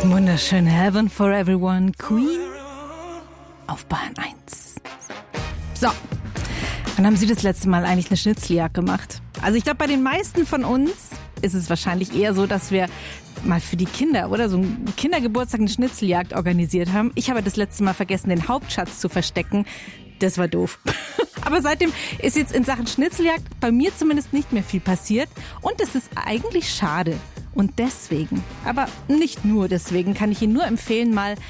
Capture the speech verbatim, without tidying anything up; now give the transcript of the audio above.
Wunderschön. Heaven for Everyone. Queen auf Bahn eins. So, wann haben Sie das letzte Mal eigentlich eine Schnitzeljagd gemacht? Also ich glaube, bei den meisten von uns ist es wahrscheinlich eher so, dass wir mal für die Kinder oder so einen Kindergeburtstag eine Schnitzeljagd organisiert haben. Ich habe das letzte Mal vergessen, den Hauptschatz zu verstecken. Das war doof. Aber seitdem ist jetzt in Sachen Schnitzeljagd bei mir zumindest nicht mehr viel passiert. Und das ist eigentlich schade. Und deswegen, aber nicht nur deswegen, kann ich Ihnen nur empfehlen, mal